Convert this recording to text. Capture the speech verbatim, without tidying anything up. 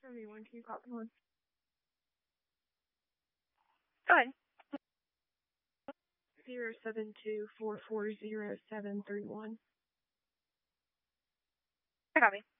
seventy-one, can you call the one? Go ahead. Zero seven two four four zero seven three one. I copy.